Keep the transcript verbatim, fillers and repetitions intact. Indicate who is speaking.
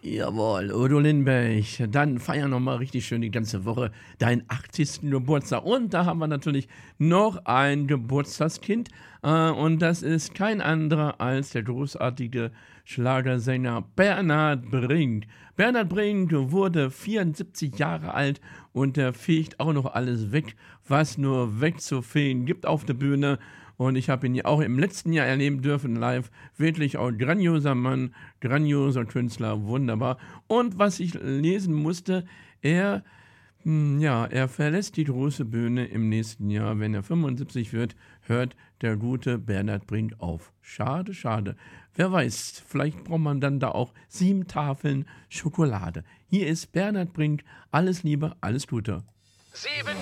Speaker 1: Jawohl, Udo Lindenberg. Dann feier noch mal richtig schön die ganze Woche deinen achtzigsten Geburtstag. Und da haben wir natürlich noch ein Geburtstagskind. Äh, und das ist kein anderer als der großartige Schlagersänger Bernhard Brink. Bernhard Brink wurde vierundsiebzig Jahre alt und er fegt auch noch alles weg, was nur wegzufegen gibt auf der Bühne. Und ich habe ihn ja auch im letzten Jahr erleben dürfen, live. Wirklich auch grandioser Mann, grandioser Künstler, wunderbar. Und was ich lesen musste, er, hm, ja, er verlässt die große Bühne im nächsten Jahr. Wenn er fünfundsiebzig wird, hört der gute Bernhard Brink auf. Schade, schade. Wer weiß, vielleicht braucht man dann da auch sieben Tafeln Schokolade. Hier ist Bernhard Brink. Alles Liebe, alles Gute.
Speaker 2: Sieben